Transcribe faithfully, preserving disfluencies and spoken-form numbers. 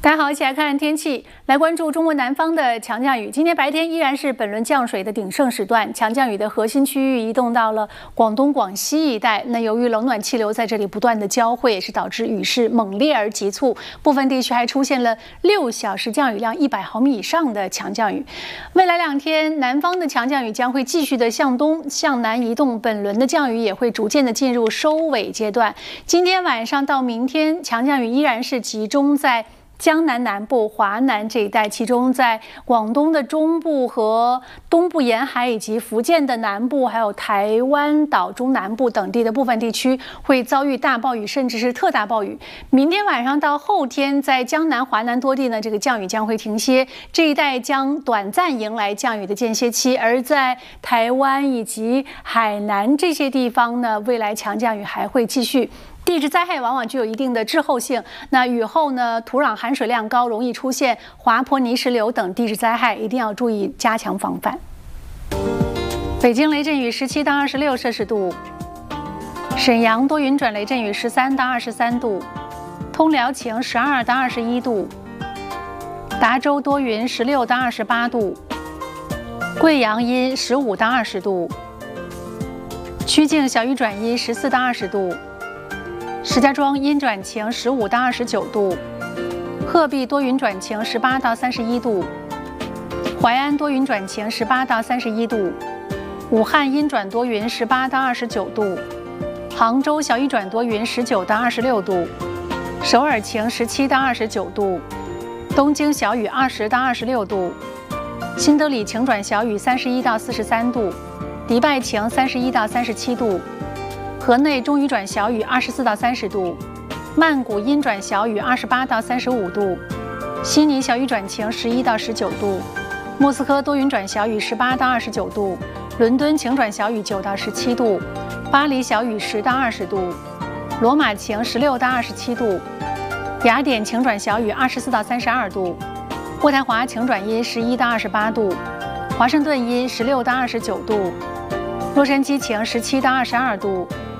大家好，一起来看天气，来关注中国南方的强降雨。今天白天依然是本轮降水的鼎盛时段，强降雨的核心区域移动到了广东、广西一带。那由于冷暖气流在这里不断的交汇，也是导致雨势猛烈而急促，部分地区还出现了六小时降雨量一百毫米以上的强降雨。未来两天，南方的强降雨将会继续的向东向南移动，本轮的降雨也会逐渐的进入收尾阶段。今天晚上到明天，强降雨依然是集中在江南南部、华南这一带，其中在广东的中部和东部沿海，以及福建的南部，还有台湾岛中南部等地的部分地区会遭遇大暴雨，甚至是特大暴雨。明天晚上到后天，在江南、华南多地呢，这个降雨将会停歇，这一带将短暂迎来降雨的间歇期。而在台湾以及海南这些地方呢，未来强降雨还会继续。地质灾害往往具有一定的滞后性，那雨后呢，土壤含水量高，容易出现滑坡、泥石流等地质灾害，一定要注意加强防范。北京雷阵雨十七到二十六摄氏度，沈阳多云转雷阵雨十三到二十三度，通辽晴十二到二十一度，达州多云十六到二十八度，贵阳阴十五到二十度，曲靖小雨转阴十四到二十度。石家庄阴转晴十五到二十九度，鹤壁多云转晴十八到三十一度，淮安多云转晴十八到三十一度，武汉阴转多云十八到二十九度，杭州小雨转多云十九到二十六度，首尔晴十七到二十九度，东京小雨二十到二十六度，新德里晴转小雨三十一到四十三度，迪拜晴三十一到三十七度。河内中雨转小雨二十四到三十度，曼谷阴转小雨二十八到三十五度，悉尼小雨转晴十一到十九度，莫斯科多云转小雨十八到二十九度，伦敦晴转小雨九到十七度，巴黎小雨十到二十度，罗马晴十六到二十七度，雅典晴转小雨二十四到三十二度，渥太华晴转阴十一到二十八度，华盛顿阴十六到二十九度，洛杉矶晴十七到二十二度。